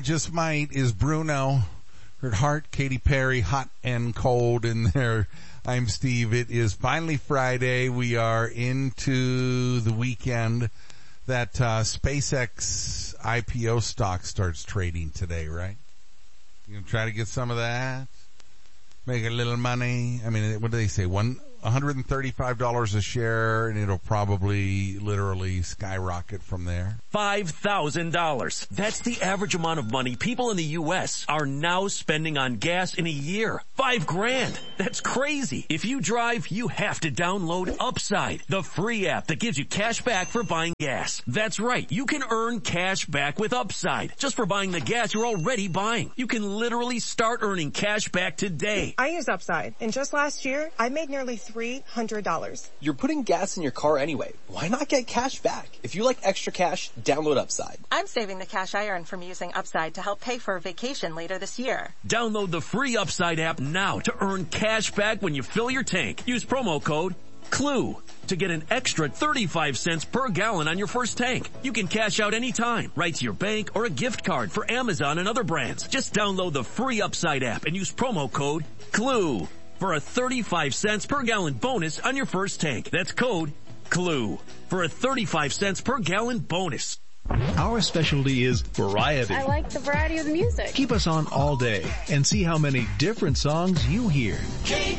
Just Might is Bruno. Heard Heart, Katy Perry, Hot and Cold in there. I'm Steve. It is finally Friday. We are into the weekend. That SpaceX IPO stock starts trading today, right? You gonna try to get some of that? Make a little money? I mean, what do they say? $135 a share, and it'll probably literally skyrocket from there. $5,000. That's the average amount of money people in the U.S. are now spending on gas in a year. $5,000. That's crazy. If you drive, you have to download Upside, the free app that gives you cash back for buying gas. That's right. You can earn cash back with Upside just for buying the gas you're already buying. You can literally start earning cash back today. I use Upside, and just last year, I made nearly $300. You're putting gas in your car anyway. Why not get cash back? If you like extra cash, download Upside. I'm saving the cash I earn from using Upside to help pay for a vacation later this year. Download the free Upside app now to earn cash back when you fill your tank. Use promo code CLUE to get an extra 35 cents per gallon on your first tank. You can cash out anytime, right to your bank or a gift card for Amazon and other brands. Just download the free Upside app and use promo code CLUE for a 35 cents per gallon bonus on your first tank. That's code CLUE for a 35 cents per gallon bonus. Our specialty is variety. I like the variety of the music. Keep us on all day and see how many different songs you hear.